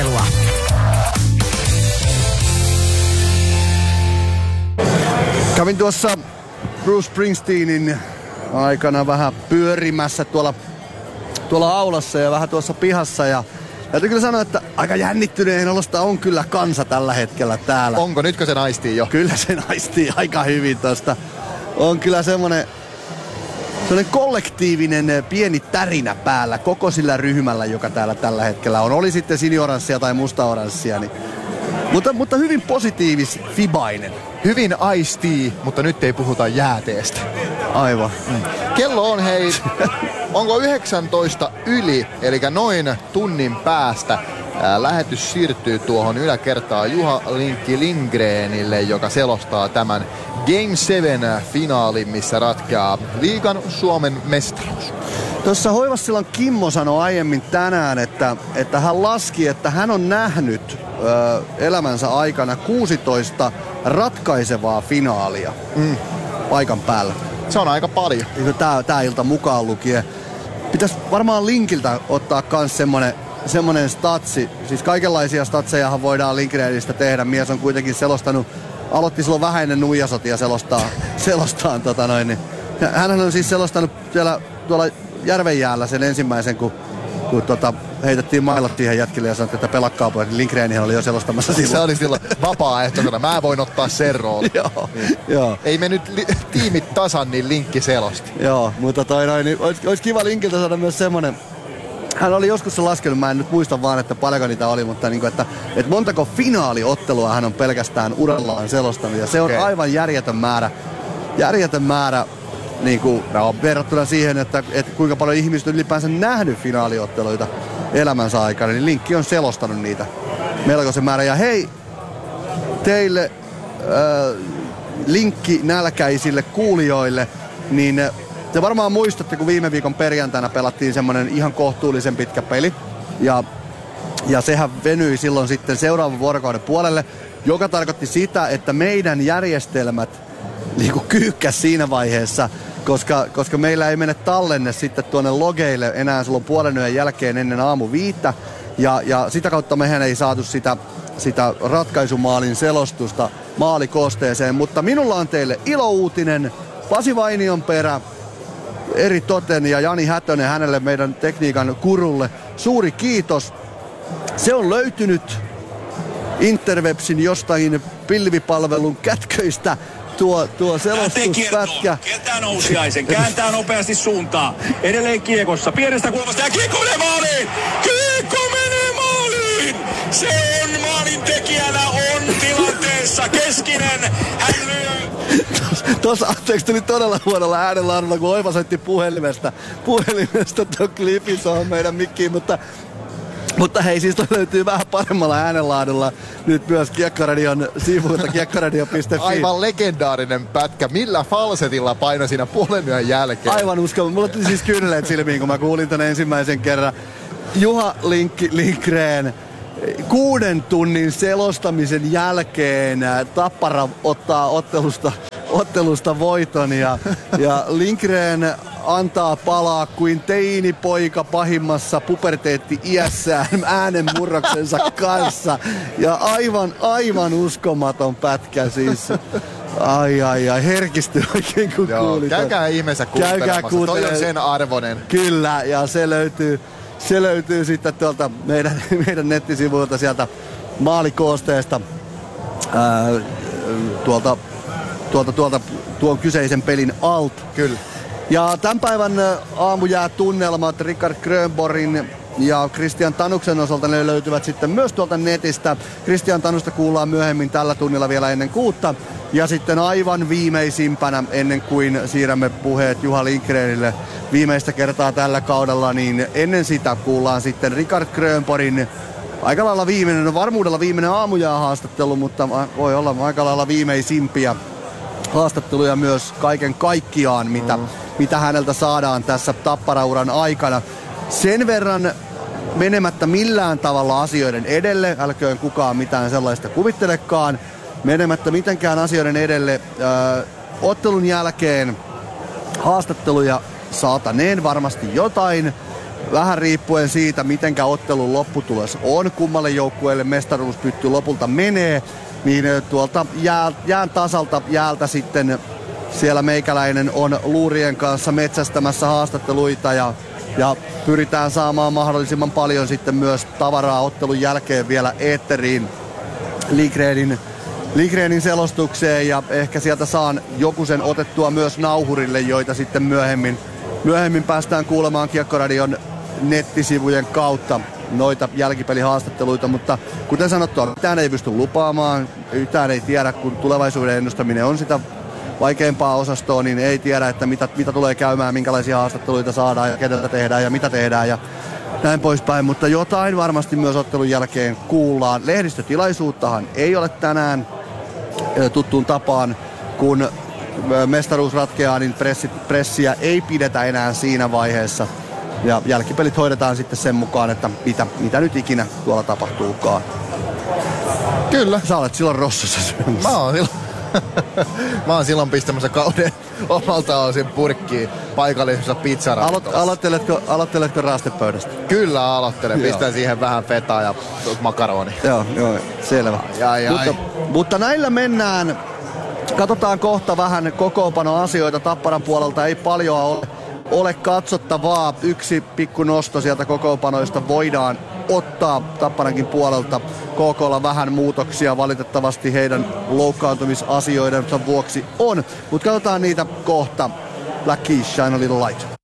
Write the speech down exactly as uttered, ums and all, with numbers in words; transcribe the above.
ottelua. Kävin tuossa Bruce Springsteenin aikana vähän pyörimässä tuolla, tuolla aulassa ja vähän tuossa pihassa. Ja täytyy kyllä sanoa, että aika jännittyneen olosta on kyllä kansa tällä hetkellä täällä. Onko? Nytkö se naistii jo? Kyllä se naistii aika hyvin tosta. On kyllä semmonen, semmonen kollektiivinen pieni tärinä päällä koko sillä ryhmällä, joka täällä tällä hetkellä on. Oli sitten sinioranssia tai mustaoranssia, niin Mutta, mutta hyvin positiivis fibainen. Hyvin aistii, mutta nyt ei puhuta jääteestä. Aivan. Mm. Kello on hei, onko yhdeksäntoista yli, eli noin tunnin päästä ää, lähetys siirtyy tuohon yläkertaan Juha Linkki Lindgrenille, joka selostaa tämän Game seitsemän finaalin, missä ratkeaa liigan Suomen mestaruus. Tuossa Hoivassilan Kimmo sanoi aiemmin tänään, että, että hän laski, että hän on nähnyt ö, elämänsä aikana kuusitoista ratkaisevaa finaalia mm. paikan päällä. Se on aika paljon. Tää, tää ilta mukaan lukien. Pitäisi varmaan Linkiltä ottaa kans semmonen, semmonen statsi. Siis kaikenlaisia statsejahan voidaan Lindgrenistä tehdä. Mies on kuitenkin selostanut, aloitti silloin vähäinen nuijasotia selostaa, selostaa tota noin. Niin. Hänhän on siis selostanut siellä tuolla Järvenjäällä sen ensimmäisen, kun, kun tota, heitettiin mailot siihen jätkille ja sanottiin, että pelakkaa pois, niin Lindgrenhän oli jo selostamassa silloin. Se oli silloin vapaaehtoisena. Mä voin ottaa sen roolin. Joo, niin. joo. Ei me nyt li- tiimit tasan, niin Linkki selosti. Joo, mutta toi noin, niin olisi, olisi kiva Linkiltä saada myös semmonen. Hän oli joskus se laskenut, mä en nyt muista vaan, että paljonko niitä oli, mutta niin kuin, että, että montako finaaliottelua hän on pelkästään urallaan selostanut. Ja se on okay. Aivan järjetön määrä. Järjetön määrä. Niin kuin, no, verrattuna siihen, että, että kuinka paljon ihmiset on ylipäänsä nähnyt finaaliotteluita elämänsä aikana, niin Linkki on selostanut niitä melkoisen määrän. Ja hei, teille äh, Linkki nälkäisille kuulijoille, niin te varmaan muistatte, kun viime viikon perjantaina pelattiin semmonen ihan kohtuullisen pitkä peli. Ja, ja sehän venyi silloin sitten seuraavan vuorokauden puolelle, joka tarkoitti sitä, että meidän järjestelmät niin kuin kyykkäs siinä vaiheessa, koska, koska meillä ei mene tallenne sitten tuonne logeille enää silloin puolen yön jälkeen ennen aamu viittä. Ja, ja sitä kautta mehän ei saatu sitä, sitä ratkaisumaalin selostusta maalikoosteeseen. Mutta minulla on teille ilouutinen. Pasi Vainionperä, eri toten ja Jani Hätönen hänelle meidän tekniikan kurulle. Suuri kiitos. Se on löytynyt Interwebsin jostain pilvipalvelun kätköistä. Tuo, tuo selostuspätkä. Kiertää Nousiaisen, kääntää nopeasti suuntaa. Edelleen kiekossa, pienestä kulmasta ja kiekko menee maaliin! Kiekko menee maaliin! Se on maalin tekijänä, on tilanteessa Keskinen. Hän lyö. Tuossa, anteeksi, tuli todella huonolla äänenlaadulla, kun Oiva soitti puhelimesta. Puhelimesta tuon klipin, se on meidän mikkiin, mutta Mutta hei, siis toi löytyy vähän paremmalla äänenlaadulla nyt myös Kiekkaradion sivuilta, kiekkaradio piste fi. Aivan legendaarinen pätkä. Millä falsetilla paino siinä puolen yön jälkeen? Aivan uskomaton. Mulla tuli siis kyyneleet silmiin, kun mä kuulin tän ensimmäisen kerran. Juha Linkki Lindgren, kuuden tunnin selostamisen jälkeen Tappara ottaa ottelusta, ottelusta voiton ja, ja Lindgren antaa palaa kuin teinipoika pahimmassa puberteetti-iässään äänenmurroksensa kanssa. Ja aivan, aivan uskomaton pätkä siis. Ai ai ai, herkistyi oikein kun Joo, kuulit. Käykää ihmeessä kuuntelemassa, toi on sen arvoinen. Kyllä, ja se löytyy, se löytyy sitten tuolta meidän, meidän nettisivuilta sieltä maalikoosteesta. Ää, tuolta, tuolta, tuolta tuon kyseisen pelin alt. Kyllä. Ja tämän päivän aamujää tunnelmat Rickard Grönborgin ja Christian Tanuksen osalta ne löytyvät sitten myös tuolta netistä. Christian Tanusta kuullaan myöhemmin tällä tunnilla vielä ennen kuutta. Ja sitten aivan viimeisimpänä, ennen kuin siirrämme puheet Juha Lindgrenille viimeistä kertaa tällä kaudella, niin ennen sitä kuullaan sitten Rickard Grönborgin aika lailla viimeinen, no varmuudella viimeinen aamujää haastattelu, mutta voi olla aika lailla viimeisimpiä haastatteluja myös kaiken kaikkiaan, mitä, mm. mitä häneltä saadaan tässä Tapparauran aikana. Sen verran menemättä millään tavalla asioiden edelle, älköön kukaan mitään sellaista kuvittelekaan, menemättä mitenkään asioiden edelle, ö, ottelun jälkeen haastatteluja saataneen varmasti jotain, vähän riippuen siitä, mitenkä ottelun lopputulos on, kummalle joukkueelle mestaruuspytty lopulta menee, niin tuolta jää, jään tasalta jäältä sitten siellä meikäläinen on luurien kanssa metsästämässä haastatteluita ja, ja pyritään saamaan mahdollisimman paljon sitten myös tavaraa ottelun jälkeen vielä eetteriin Lindgrenin, Lindgrenin selostukseen ja ehkä sieltä saan joku sen otettua myös nauhurille, joita sitten myöhemmin, myöhemmin päästään kuulemaan Kiekkoradion nettisivujen kautta noita jälkipelihaastatteluita, mutta kuten sanottua, mitään ei pysty lupaamaan, yhtään ei tiedä, kun tulevaisuuden ennustaminen on sitä vaikeampaa osastoa, niin ei tiedä, että mitä, mitä tulee käymään, minkälaisia haastatteluita saadaan ja keneltä tehdään ja mitä tehdään ja näin poispäin, mutta jotain varmasti myös ottelun jälkeen kuullaan. Lehdistötilaisuuttahan ei ole tänään tuttuun tapaan, kun mestaruus ratkeaa, niin pressi, pressiä ei pidetä enää siinä vaiheessa. Ja jälkipelit hoidetaan sitten sen mukaan, että mitä, mitä nyt ikinä tuolla tapahtuukaan. Kyllä. Sä olet silloin Rossossa syömässä. Mä oon silloin, mä oon silloin pistämässä kauden omalta osin purkkiin paikallisessa pizzaravintolassa. Alo- aloitteletko, aloitteletko raastepöydästä? Kyllä aloittelen. Pistän joo. siihen vähän fetaa ja makaroni. Joo, joo, selvä. Ai, ai, mutta, ai. mutta näillä mennään. Katsotaan kohta vähän kokoonpanoasioita. Tapparan puolelta ei paljon ole, ole katsottavaa. Yksi pikku nosto sieltä kokoonpanoista voidaan ottaa Tapparankin puolelta. K K:lla vähän muutoksia valitettavasti heidän loukkaantumisasioidensa vuoksi on. Mutta katsotaan niitä kohta. Black Keys, Shine a Little Light.